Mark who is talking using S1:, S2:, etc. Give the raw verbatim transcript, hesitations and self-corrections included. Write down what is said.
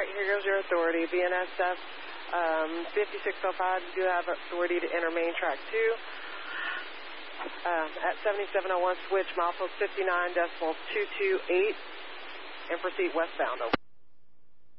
S1: here goes your authority. B N S F um, fifty-six oh five, you do have authority to enter main track two. Um, at seventy-seven oh one, switch milepost fifty-nine decimal two two eight and proceed westbound. Over.